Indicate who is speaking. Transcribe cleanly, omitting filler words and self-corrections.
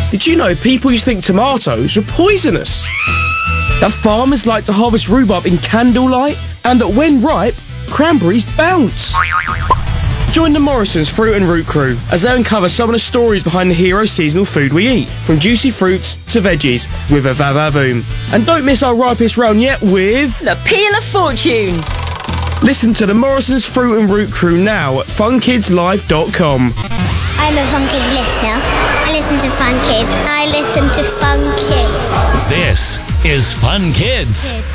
Speaker 1: Did you know people used to think tomatoes were poisonous? That farmers like to harvest rhubarb in candlelight, and that when ripe, cranberries bounce. Join the Morrison's Fruit and Root crew as they uncover some of the stories behind the hero seasonal food we eat, from juicy fruits to veggies, with a va-va-boom. And don't miss our ripest round yet with...
Speaker 2: The Peel of Fortune.
Speaker 1: Listen to the Morrison's Fruit and Root crew now at funkidslive.com.
Speaker 3: I'm a Fun Kids listener. I listen to Fun Kids. I listen to Fun Kids.
Speaker 4: This is Fun Kids.